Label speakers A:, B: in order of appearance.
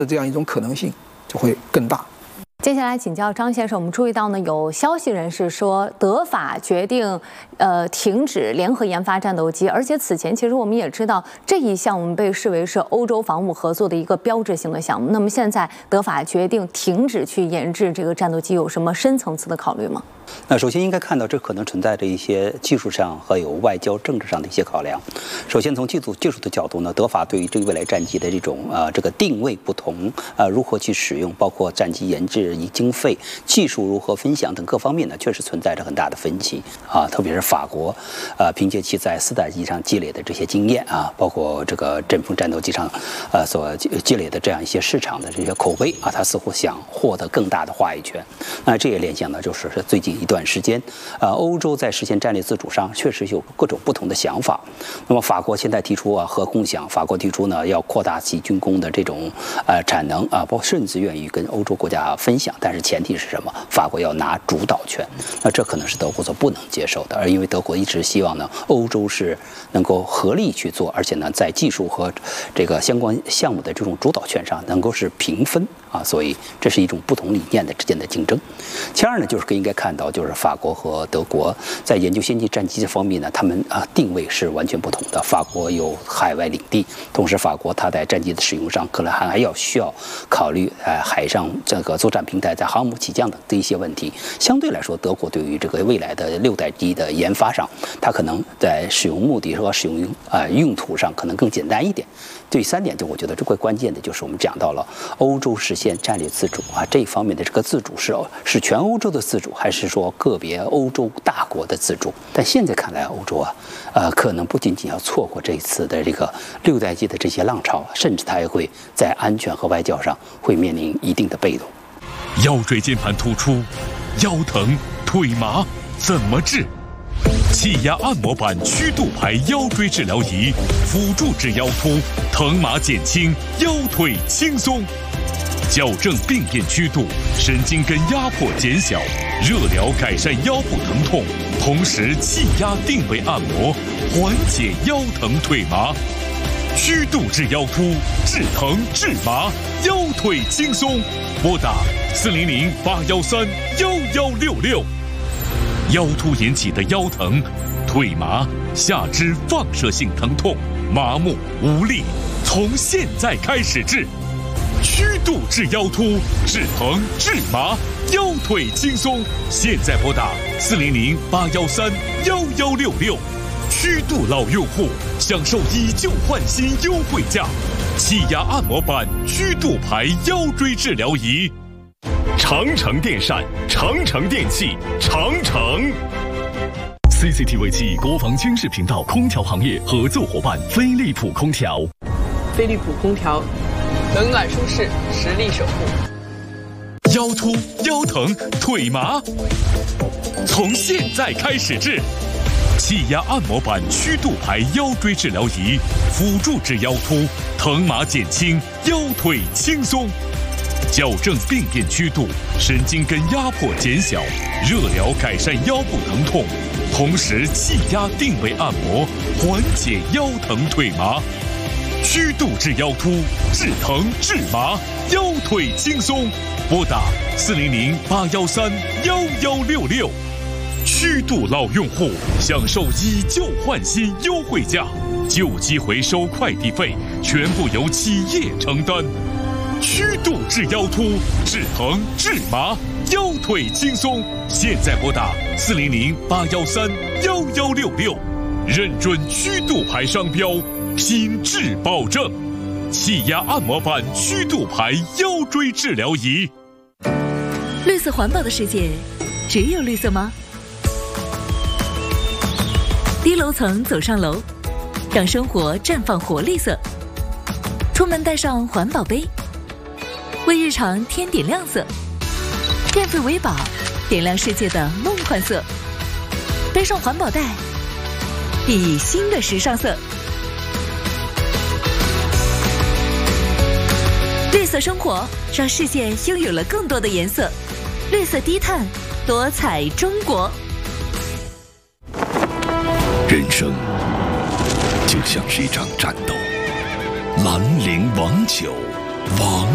A: 的这样一种可能性就会更大。
B: 接下来请教张先生，我们注意到呢，有消息人士说，德法决定停止联合研发战斗机，而且此前其实我们也知道，这一项我们被视为是欧洲防务合作的一个标志性的项目。那么现在德法决定停止去研制这个战斗机，有什么深层次的考虑吗？
C: 那首先应该看到，这可能存在着一些技术上和有外交政治上的一些考量。首先从技术的角度呢，德法对于这个未来战机的这种这个定位不同，如何去使用，包括战机研制与经费、技术如何分享等各方面呢，确实存在着很大的分歧啊。特别是法国，凭借其在4代机上积累的这些经验啊，包括这个阵风战斗机上所积累的这样一些市场的这些口碑啊，他似乎想获得更大的话语权。那这也联想到就是最近一段时间，欧洲在实现战略自主上确实有各种不同的想法。那么法国现在提出核共享，法国提出呢要扩大其军工的这种产能啊，包括甚至愿意跟欧洲国家分享，但是前提是什么？法国要拿主导权。那这可能是德国所不能接受的，而因为德国一直希望呢欧洲是能够合力去做，而且呢在技术和这个相关项目的这种主导权上能够是平分啊，所以这是一种不同理念的之间的竞争。其二呢，就是应该看到，就是法国和德国在研究先进战机这方面呢，他们定位是完全不同的。法国有海外领地，同时法国它在战机的使用上可能还需要考虑海上这个作战平台在航母起降等的一些问题。相对来说，德国对于这个未来的6代机的研发上，它可能在使用目的和使用用途上可能更简单一点。第三点，就我觉得最关键的就是我们讲到了欧洲实现战略自主啊，这一方面的这个自主是全欧洲的自主，还是说个别欧洲大国的自主？但现在看来，欧洲可能不仅仅要错过这一次的这个6代机的这些浪潮，甚至它也会在安全和外交上会面临一定的被动。
D: 腰椎间盘突出、腰疼、腿麻怎么治？气压按摩板曲度排腰椎治疗仪，辅助治腰突，疼麻减轻，腰腿轻松。矫正病变曲度，神经根压迫减小，热疗改善腰部疼痛，同时气压定位按摩，缓解腰疼腿麻。曲度治腰突，治疼治麻，腰腿轻松。拨打400-813-1166。腰突引起的腰疼、腿麻、下肢放射性疼痛、麻木无力，从现在开始治。曲度治腰突，治疼治麻，腰腿轻松。现在拨打400-813-1166。曲度老用户享受以旧换新优惠价，气压按摩板曲度排腰椎治疗仪。长城电扇、长城电器、长城。CCTV 7国防军事频道空调行业合作伙伴飞利浦空调。
E: 飞利浦空调，冷暖舒适，实力守护。
D: 腰突、腰疼、腿麻，从现在开始治。气压按摩板曲度排腰椎治疗仪，辅助治腰突，疼麻减轻，腰腿轻松。矫正病变曲度，神经根压迫减小，热疗改善腰部疼痛，同时气压定位按摩，缓解腰疼腿麻。曲度治腰突，治疼治麻，腰腿轻松。拨打400-813-1166。曲度老用户享受以旧换新优惠价，旧机回收快递费全部由企业承担。曲度治腰突，治疼治麻，腰腿轻松。现在拨打400-813-1166，认准曲度牌商标，品质保证。气压按摩板曲度牌腰椎治疗仪。
F: 绿色环保的世界，只有绿色吗？低楼层走上楼，让生活绽放活力色。出门带上环保杯，为日常添点亮色。电费为宝，点亮世界的梦幻色。背上环保袋，熠熠新的时尚色。绿色生活，让世界拥有了更多的颜色。绿色低碳，多彩中国。
D: 人生就像是一场战斗，兰陵王酒，王